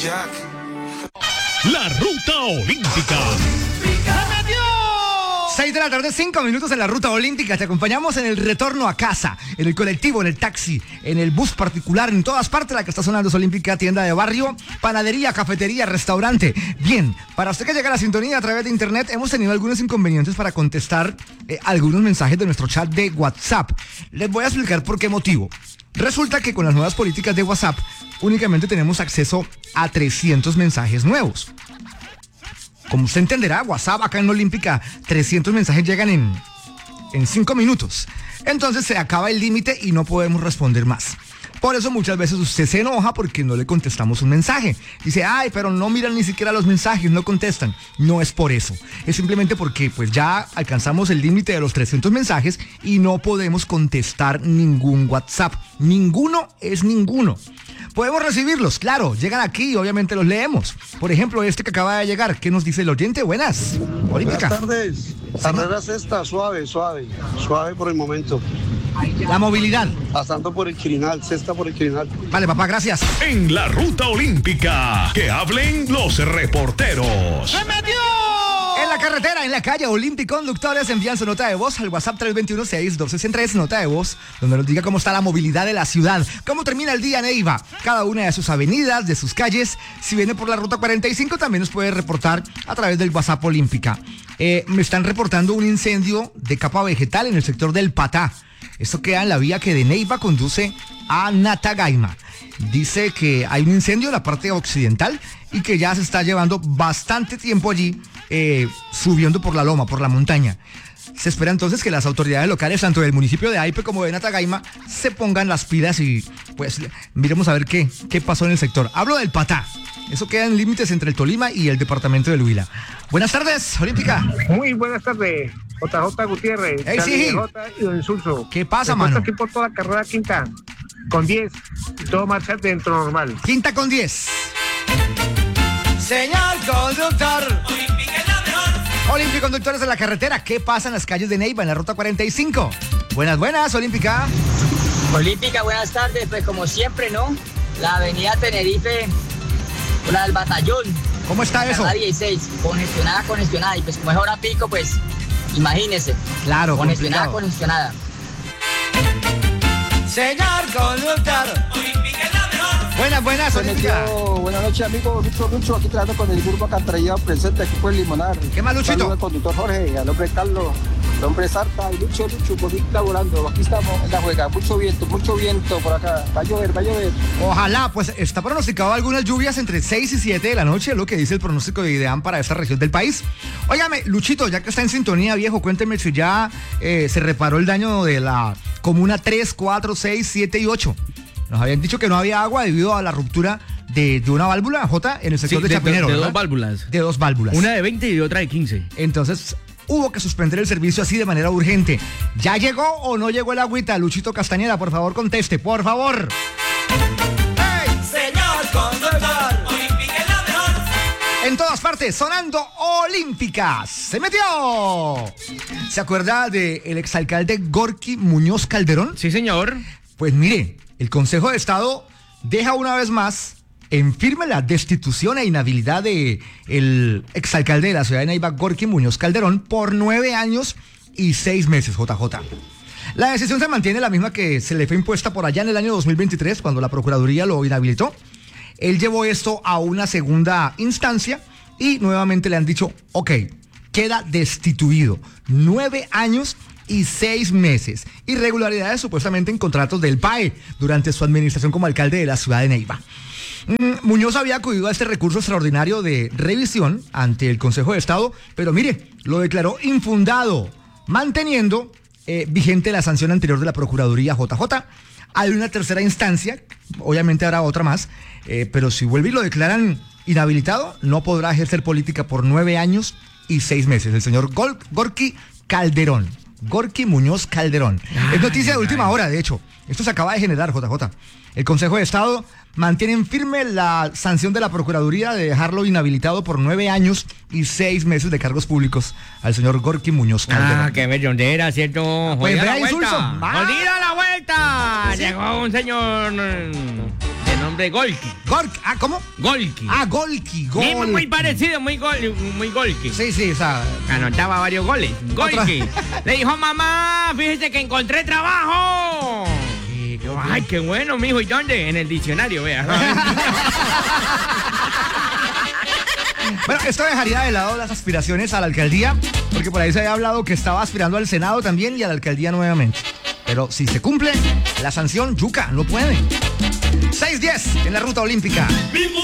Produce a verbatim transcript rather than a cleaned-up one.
La Ruta Olímpica. seis de la tarde, cinco minutos en la Ruta Olímpica. Te acompañamos en el retorno a casa, en el colectivo, en el taxi, en el bus particular, en todas partes. La que está sonando es Olímpica, tienda de barrio, panadería, cafetería, restaurante. Bien, para usted que llega a la sintonía a través de internet, hemos tenido algunos inconvenientes para contestar eh, algunos mensajes de nuestro chat de WhatsApp. Les voy a explicar por qué motivo. Resulta que con las nuevas políticas de WhatsApp únicamente tenemos acceso a trescientos mensajes nuevos. Como usted entenderá, WhatsApp acá en Olímpica, trescientos mensajes llegan en, en cinco minutos. Entonces se acaba el límite y no podemos responder más. Por eso muchas veces usted se enoja porque no le contestamos un mensaje. Dice, ay, pero no miran ni siquiera los mensajes, no contestan. No es por eso. Es simplemente porque pues ya alcanzamos el límite de los trescientos mensajes y no podemos contestar ningún WhatsApp. Ninguno es ninguno. Podemos recibirlos, claro, llegan aquí y obviamente los leemos. Por ejemplo, este que acaba de llegar, ¿qué nos dice el oyente? Buenas. Olímpica. Buenas tardes. Carrera sexta, suave, suave, suave por el momento. La movilidad. Pasando por el Quirinal, sexta por el Quirinal. Vale, papá, gracias. En la Ruta Olímpica, que hablen los reporteros. ¡Se metió! En la carretera, en la calle, Olímpica Conductores envían su nota de voz al WhatsApp tres dos uno, seis uno dos seis tres, nota de voz, donde nos diga cómo está la movilidad de la ciudad, cómo termina el día en Neiva, cada una de sus avenidas, de sus calles. Si viene por la ruta cuarenta y cinco, también nos puede reportar a través del WhatsApp Olímpica. Eh, me están reportando un incendio de capa vegetal en el sector del Patá. Esto queda en la vía que de Neiva conduce a Natagaima. Dice que hay un incendio en la parte occidental y que ya se está llevando bastante tiempo allí, eh, subiendo por la loma, por la montaña. Se espera entonces que las autoridades locales, tanto del municipio de Aipe como de Natagaima, se pongan las pilas y pues miremos a ver qué, qué pasó en el sector. Hablo del Patá. Eso queda en límites entre el Tolima y el departamento del Huila. Buenas tardes, Olímpica. Muy buenas tardes, J J Gutiérrez, hey, sí. J y Don Insulso. ¿Qué pasa, mano? mano? Aquí por toda la carrera quinta, con diez, y todo marcha dentro normal. Quinta con diez. Señor conductor. Olímpica es la mejor. Olímpica Conductores en la carretera. ¿Qué pasa en las calles de Neiva, en la ruta cuarenta y cinco? Buenas, buenas, Olímpica. Olímpica, buenas tardes. Pues como siempre, ¿no? La avenida Tenerife, la del Batallón. ¿Cómo está eso? La dieciséis, congestionada, congestionada. Y pues como es hora pico, pues imagínese. Claro, congestionada, complicado. congestionada. Señor conductor. Olímpica es la mejor. Buenas, buenas, Olímpica. Buenas noches, amigo Lucho Lucho, aquí trabajando con el grupo Cantrallado presente aquí por el Limonar. ¿Qué más, Luchito? Saludos al conductor Jorge, al hombre Carlos, al hombre Sarta y Lucho Lucho, por ir laborando. Aquí estamos en la juega, mucho viento, mucho viento por acá. Va a llover, va a llover. Ojalá, pues está pronosticado algunas lluvias entre seis y siete de la noche, lo que dice el pronóstico de IDEAM para esta región del país. Óigame, Luchito, ya que está en sintonía, viejo, cuénteme si ya eh, se reparó el daño de la comuna tres, cuatro, seis, siete y ocho. Nos habían dicho que no había agua debido a la ruptura de, de una válvula, J, en el sector Sí, de, de, Chapinero. de, de ¿verdad? dos válvulas. De dos válvulas. Una de veinte y otra de quince. Entonces, hubo que suspender el servicio así de manera urgente. ¿Ya llegó o no llegó el agüita? Luchito Castañeda, por favor, conteste, por favor. ¡Hey! Señor conductor. Olímpica es la mejor. En todas partes, sonando Olímpicas. ¡Se metió! ¿Se acuerda del exalcalde Gorky Muñoz Calderón? Sí, señor. Pues mire, el Consejo de Estado deja una vez más en firme la destitución e inhabilidad de el exalcalde de la ciudad de Neiva, Gorky Muñoz Calderón, por nueve años y seis meses, J J. La decisión se mantiene la misma que se le fue impuesta por allá en el año dos mil veintitrés, cuando la Procuraduría lo inhabilitó. Él llevó esto a una segunda instancia y nuevamente le han dicho, ok, queda destituido. Nueve años y seis meses. Irregularidades supuestamente en contratos del P A E durante su administración como alcalde de la ciudad de Neiva. Mm, Muñoz había acudido a este recurso extraordinario de revisión ante el Consejo de Estado, pero mire, lo declaró infundado, manteniendo eh, vigente la sanción anterior de la Procuraduría J J. Hay una tercera instancia, obviamente habrá otra más, eh, pero si vuelve y lo declaran inhabilitado, no podrá ejercer política por nueve años y seis meses. El señor Gol- Gorky Calderón. Gorky Muñoz Calderón. Ay, es noticia de ay, última ay. hora, de hecho. Esto se acaba de generar, J J. El Consejo de Estado mantiene en firme la sanción de la Procuraduría de dejarlo inhabilitado por nueve años y seis meses de cargos públicos al señor Gorky Muñoz Calderón. Ah, qué bellondera, ¿cierto? Pues Jodida vea, la vuelta. Insulso. Va. Jodida la vuelta. Llegó un señor mm, de nombre Golki. Gork, ah, ¿cómo? Golki. Ah, Golki, gol. Muy, muy parecido, muy gol, muy Golki. Sí, sí, o sea. Anotaba varios goles. Otra. Golki. Le dijo, mamá, fíjese que encontré trabajo. Y yo, ay, qué bueno, mijo. ¿Y dónde? En el diccionario, vea. Bueno, esto dejaría de lado las aspiraciones a la alcaldía, porque por ahí se había hablado que estaba aspirando al Senado también y a la alcaldía nuevamente. Pero si se cumple, la sanción, yuca, no puede. seis diez en la ruta olímpica.